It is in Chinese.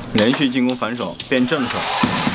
连续进攻反手变正手。